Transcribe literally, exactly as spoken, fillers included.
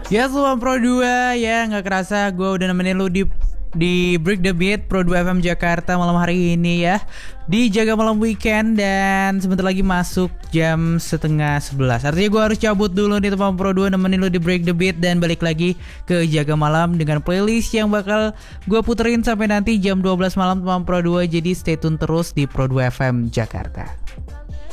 Ya Sobat Pro dua, ya nggak kerasa gue udah nemenin lu di di Break the Beat Pro dua F M Jakarta malam hari ini ya, di Jaga Malam Weekend, dan sebentar lagi masuk jam setengah sebelas. Artinya gue harus cabut dulu nih teman Pro dua, nemenin lu di Break the Beat dan balik lagi ke Jaga Malam dengan playlist yang bakal gue puterin sampai nanti jam dua belas malam teman Pro dua. Jadi stay tune terus di Pro dua F M Jakarta.